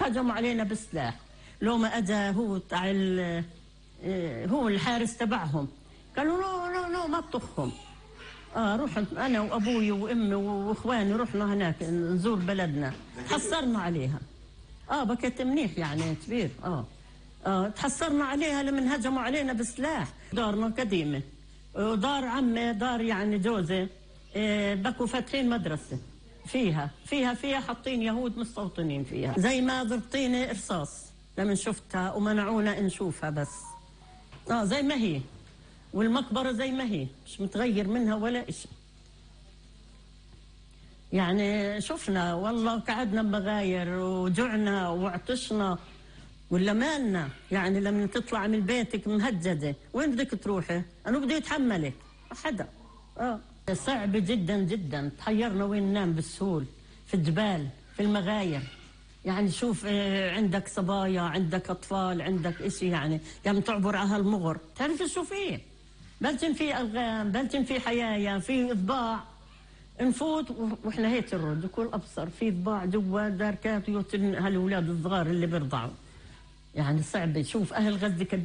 هجموا علينا بالسلاح. لو ما اجى هو تاع هو الحارس تبعهم قالوا نو ما تطخهم. رحت انا وابوي وامي واخواني رحنا هناك نزور بلدنا، تحسرنا عليها. بكت منيح يعني كبير. تحسرنا عليها لمن هجموا علينا بسلاح. دارنا قديمه ودار عمي دار يعني جوزي بكوا فاتحين مدرسه فيها حاطين يهود مستوطنين فيها، زي ما ضربتيني رصاص لما شفتها ومنعونا نشوفها بس. زي ما هي، والمقبره زي ما هي مش متغير منها ولا شيء. يعني شفنا والله قعدنا بمغاير وجعنا وعطشنا ولا مالنا. يعني لما تطلع من بيتك مهجده وين بدك تروحي؟ انا بدي اتحملك حدا. صعب جدا جدا، تحيرنا وين ننام بالسهول، في الجبال في المغاير. يعني شوف عندك صبايا عندك اطفال عندك اشي، يعني تعبر على هالمغر تعرف شو فيه؟ بلكن في الغام بلكن في حيايا في ضباع. نفوت واحنا هيك الرد وكل ابصر في ضباع جوا داركات هالاولاد الصغار اللي بيرضعوا. يعني صعب. شوف اهل غزه